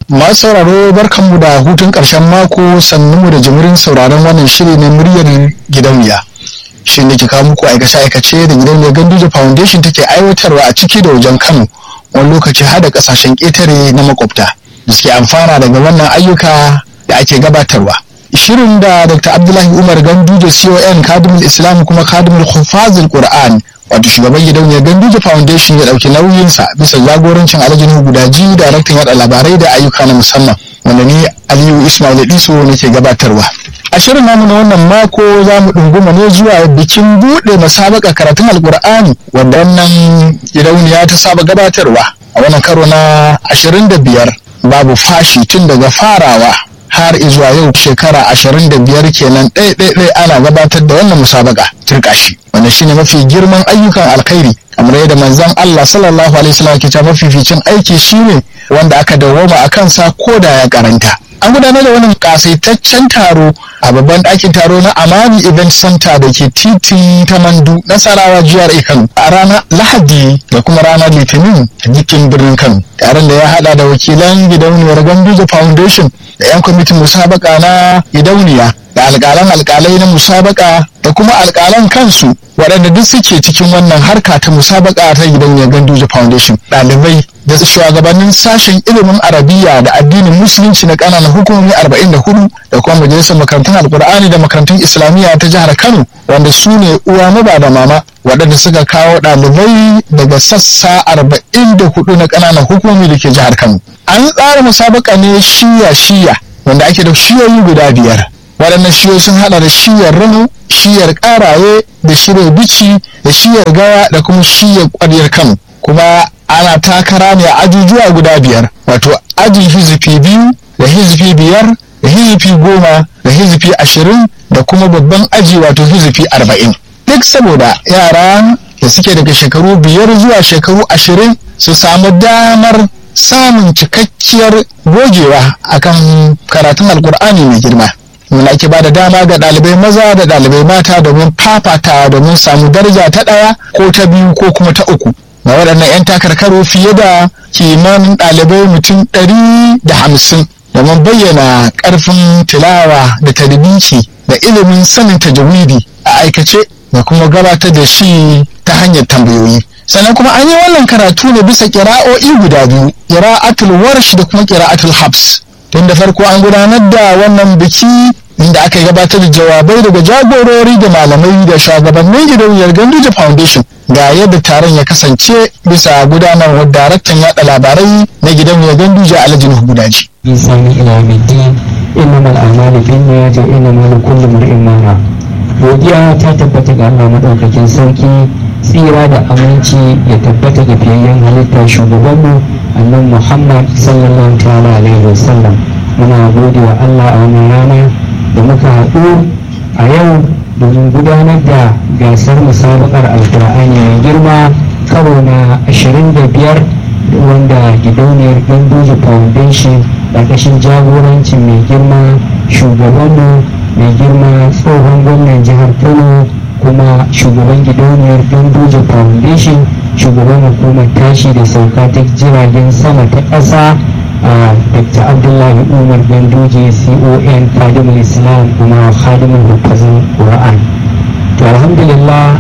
Masu sauraro barkanmu da hutun ƙarshen mako, sannunmu da jimirin sauraron wannan shiri na muryar gidauniya. Shirin da ke kawo muku aikace-aikace da gidauniyar Ganduje Foundation take aiwatarwa a ciki da wajen Kano, wani lokaci har da ƙasashen ƙetare na makwabta da suke amfana daga wannan ayyuka da ake gabatarwa. Shirin da Dr. Abdullahi Umar Ganduje CON Kadimul Islam kuma Kadimul Hufazul Qur'an wato shugaban gidauniyar Ganduje Foundation ya dauki nauyinsa bisa jagorancin Alhaji Nuhu Gudaji, daraktan yada labarai da ayyuka na musamman, wanda ni Aliyu Ismail Diso nake gabatarwa. A shirin namu na wannan mako za mu ɗunguma ne zuwa bikin buɗe musabakar karatun Alƙur'ani wanda wannan gidauniya ta saba gabatarwa a wannan karo na 25 babu fashi tun daga farawa har zuwa yau shekara 25 kenan ɗaya ana gabatar da wannan musabaka turkashi, wanda shine mafi girman ayyukan alkhairi kamar yadda manzon Allah sallallahu alaihi wasallam ke cewa mafificin aiki shine wanda aka dawwama a kansa ko da ya karanta. An gudanar da wannan kasaitaccen taro a babban ɗakin taro na Amani Event Center da ke titin Tamandu Nasarawa GRA Kano a ranar Lahadi da kuma ranar Litinin a jikin birnin Kano. Taron da ya hada da wakilan gidauniyar Ganduje Foundation da 'yan kwamitin musabaka na gidauniya da alƙalai na musabaka da kuma alƙalan kansu waɗanda duk suke cikin wannan harka ta musabaka ta gidauniyar Ganduje Foundation, ɗalibai da shugabannin sashen ilimin arabiya da addinin musulunci na ƙananan hukumomi 44 da kuma majalisar makarantun alƙur'ani da makarantun islamiyya ta jihar Kano, wanda su ne uwa maba da mama waɗanda suka kawo ɗalibai daga sassa 44 na ƙananan hukumomi da ke jihar Kano. An tsara musabaka ne shiya wanda ake da shiyoyi guda 5. Waɗannan shiyoyi sun haɗa da shiyar Rano, shiyar Ƙaraye da shiyar Bici da shiyar Gawa da kuma shiyar Ƙwaryar Kano. Kuma ana takara ne a ajujuwa guda 5, wato aji hizifi 2 da hizifi 5 da hizifi 10 da hizifi 20 da kuma babban aji wato hizifi 40. Duk saboda yara da suke daga shekaru 5 zuwa shekaru 20 su samu damar samun cikakkiyar gogewa akan karatun Alkur'ani mai girma. Muna ake ba da dama ga ɗalibai maza da ɗalibai mata domin fafata domin samu daraja ta 1 ko ta 2 ko kuma ta 3. Na waɗannan 'yan takarkaru fiye da kimanin ɗalibai mutum 150 domin bayyana ƙarfin tilawa da tarbiyyi da ilimin sanin tajwidi a aikace da kuma gabatar da shi ta hanyar tambayoyi. Sannan kuma an yi wannan karatu ne bisa ƙira'o'i guda 2, ƙira'atul warsh da kuma ƙira'atul habs. Tun da farko an gudanar da wannan biki inda aka gabatar da jawabai daga jagorori da malamai da shugabannin gidauniyar Ganduje Foundation ga yadda taron ya kasance bisa gudanarwar daraktan yada labarai na gidauniyar Ganduje Alhaji Nuhu Gudaji. Isani ila middi innamal a'malu binniyati wa innamal likulli imrin ma nawa. Godiya ta tabbata ga Allah madaukakin sarki, tsira da aminci ya tabbata ga fiyayyen halitta shugabanmu annabi Muhammad sallallahu ta'ala alaihi wasallam. Muna gode wa Allah a wannan rana da muka haɗu a yau domin gudanar da gasar musabakar alkur'ani mai girma karo na 25 wanda gidauniyar Ganduje Foundation ƙarƙashin jagorancin mai girma shugabanmu mai girma tsohon gwamnan jihar Kano kuma shugaban gidauniyar Ganduje Foundation, shugaban hukumar tashi da sauka ta jiragen sama ta ƙasa Dr. Abdullahi Umar Ganduje CON Kadimul Islam kuma Kadimul Hufazul Qur'an. To alhamdulillah